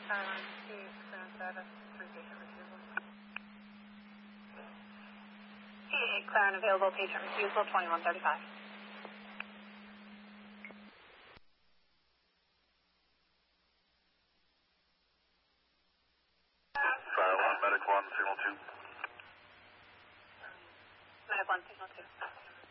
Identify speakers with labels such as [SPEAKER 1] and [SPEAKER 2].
[SPEAKER 1] Clear and available patient refusal 2135.
[SPEAKER 2] Fire 1, Medic 1, signal 2.
[SPEAKER 1] Medic 1, signal 2.